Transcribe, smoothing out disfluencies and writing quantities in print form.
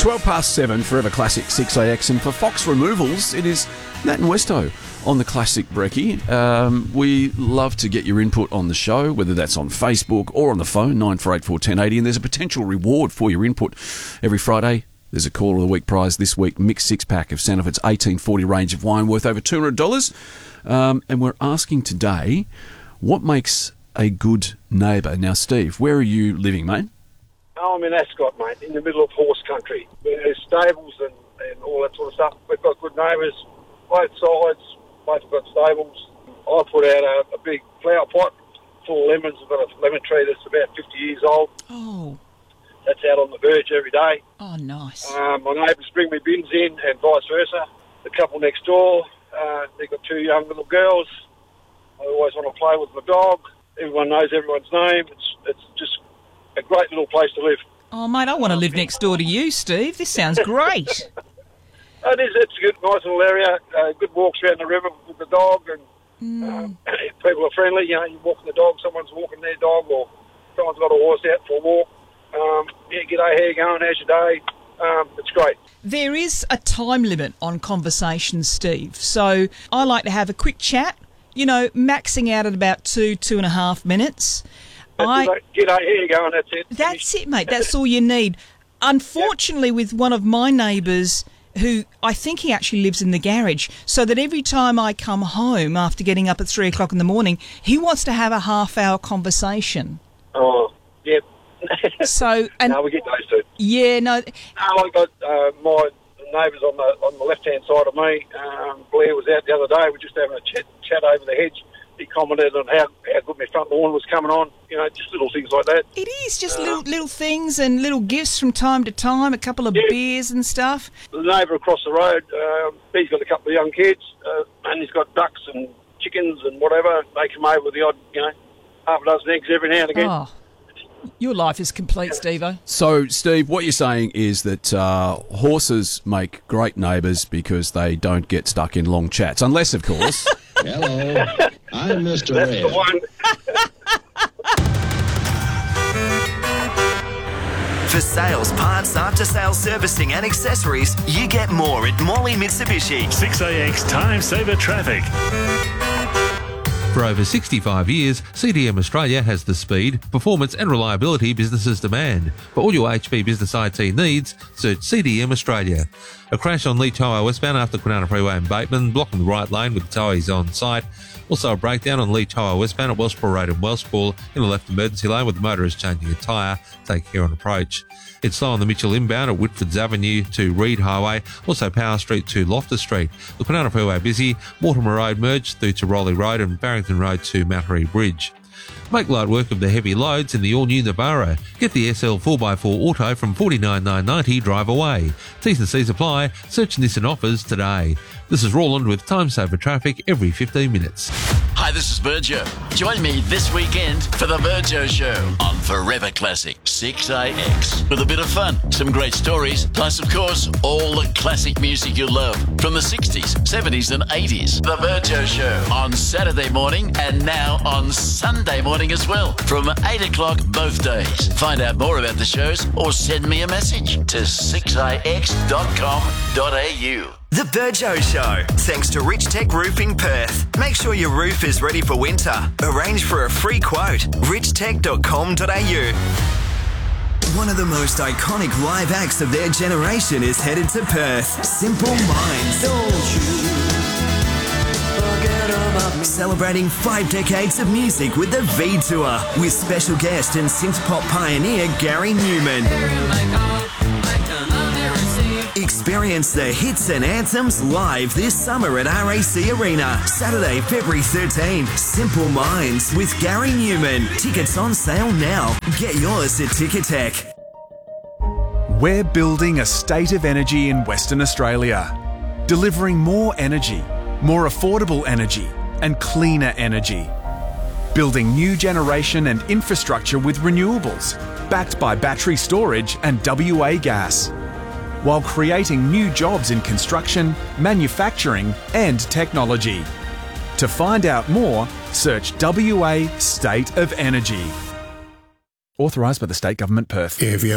7:12, Forever Classic 6AX, and for Fox Removals, it is Nat and Westo on the Classic Brekkie. We love to get your input on the show, whether that's on Facebook or on the phone, 9484 1080, and there's a potential reward for your input every Friday. There's a Caller of the Week prize this week, mixed six-pack of Sandifat's 1840 range of wine worth over $200. And we're asking today, what makes a good neighbour? Now, Steve, where are you living, mate? I'm in Ascot, mate, in the middle of horse country. There's stables and all that sort of stuff. We've got good neighbours, both sides. Both have got stables. I put out a big flower pot full of lemons. I've got a lemon tree that's about 50 years old. Oh. That's out on the verge every day. Oh, nice. My neighbours bring me bins in and vice versa. The couple next door, they've got two young little girls. I always want to play with my dog. Everyone knows everyone's name. It's just a great little place to live. Oh, mate, I want to live next door to you, Steve. This sounds great. It is. It's a good, nice little area. Good walks around the river with the dog, and people are friendly. You know, you're walking the dog, someone's walking their dog, or someone's got a horse out for a walk. G'day, how you going? How's your day? It's great. There is a time limit on conversations, Steve. So I like to have a quick chat, you know, maxing out at about 2.5 minutes. G'day, how you going? That's it. That's it, mate. That's all you need. Unfortunately, with one of my neighbours, who I think he actually lives in the garage, so that every time I come home after getting up at 3 o'clock in the morning, he wants to have a half-hour conversation. Oh, yep. So, and no, we get those too. Yeah, no. I got my neighbours on the left-hand side of me. Blair was out the other day. We're just having a chat over the hedge. He commented on how good my front lawn was coming on. You know, just little things like that. It is just little things and little gifts from time to time. A couple of beers and stuff. The neighbour across the road, he's got a couple of young kids, and he's got ducks and chickens and whatever. They come over with the odd, you know, half a dozen eggs every now and again. Oh. Your life is complete, Steve-o. So, Steve, what you're saying is that horses make great neighbours because they don't get stuck in long chats. Unless, of course... Hello, I'm Mr. That's Red. the one. For sales, parts, after-sales servicing and accessories, you get more at Morley Mitsubishi. 6AX Time Saver Traffic. For over 65 years, CDM Australia has the speed, performance and reliability businesses demand. For all your HP business IT needs, search CDM Australia. A crash on Lee Tower westbound after Kwinana Freeway in Bateman, blocking the right lane with towies on site. Also a breakdown on Lee Tower westbound at Wellsboro Road in Wellspool in the left emergency lane with the motorist changing a tyre. Take care on approach. It's slow on the Mitchell inbound at Whitfords Avenue to Reed Highway, also Power Street to Loftus Street. The Kwinana Freeway busy, Mortimer Road merged through to Rowley Road and Barrington Road to Mattery Bridge. Make light work of the heavy loads in the all-new Navara. Get the SL 4x4 Auto from $49,990 drive away. T's and C's apply. Search Nissan offers today. This is Roland with Time Saver Traffic every 15 minutes. Hi, this is Virgil. Join me this weekend for the Virgil Show on Forever Classic 6AX. With a bit of fun, some great stories, plus, of course, all the classic music you love from the 60s, 70s and 80s. The Virgil Show on Saturday morning and now on Sunday morning as well from 8 o'clock both days. Find out more about the shows or send me a message to 6ix.com.au. The Burjo Show, thanks to Rich Tech Roofing Perth. Make sure your roof is ready for winter. Arrange for a free quote. richtech.com.au. One of the most iconic live acts of their generation is headed to Perth. Simple Minds. Don't you forget about me. Celebrating 5 decades of music with the V Tour with special guest and synth pop pioneer Gary Newman. Experience the hits and anthems live this summer at RAC Arena. Saturday, February 13. Simple Minds with Gary Newman. Tickets on sale now. Get yours at Ticketek. We're building a state of energy in Western Australia, delivering more energy, more affordable energy, and cleaner energy. Building new generation and infrastructure with renewables, backed by battery storage and WA gas, while creating new jobs in construction, manufacturing and technology. To find out more, search WA State of Energy. Authorised by the State Government, Perth.